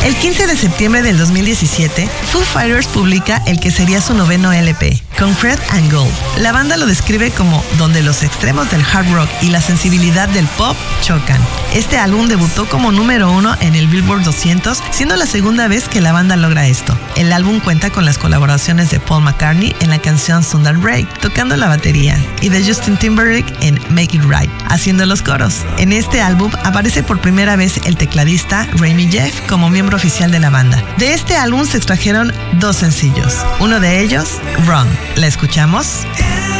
El 15 de septiembre del 2017, Foo Fighters publica el que sería su noveno LP, Concrete and Gold. La banda lo describe como donde los extremos del hard rock y la sensibilidad del pop chocan. Este álbum debutó como número 1 en el Billboard 200, siendo la segunda vez que la banda logra esto. El álbum cuenta con las colaboraciones de Paul McCartney en la canción Sundown Break, tocando la batería, y de Justin Timberlake en Make It Right, haciendo los coros. En este álbum aparece por primera vez el tecladista Rami Jeff como miembro oficial de la banda. De este álbum se extrajeron 2 sencillos, uno de ellos, Run. ¿La escuchamos?